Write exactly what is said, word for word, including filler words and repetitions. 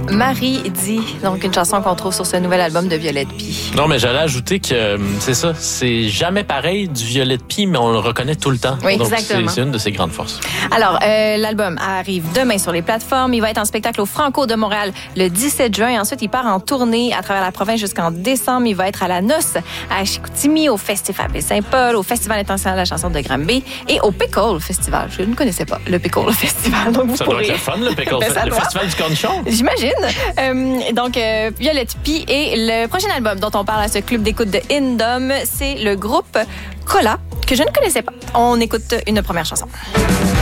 Marie dit, donc une chanson qu'on trouve sur ce nouvel album de Violette Pie. Non, mais j'allais ajouter que euh, c'est ça, c'est jamais pareil du Violette Pie, mais on le reconnaît tout le temps. Oui, donc exactement. C'est, c'est une de ses grandes forces. Alors, euh, l'album arrive demain sur les plateformes. Il va être en spectacle au Franco de Montréal le dix-sept juin. Ensuite, il part en tournée à travers la province jusqu'en décembre. Il va être à la Noce, à Chicoutimi, au Festival de Saint-Paul, au Festival international de la chanson de Granby et au Pickle Festival. Je ne connaissais pas le Pickle Festival. Donc, vous ça pourrez... doit être le fun, le Pickle ben, Festival. Le doit. Festival du cornichon. J'imagine. Euh, donc, euh, Violette Pie et le prochain album dont on parle à ce club d'écoute de Indom, c'est le groupe Cola, que je ne connaissais pas. On écoute une première chanson.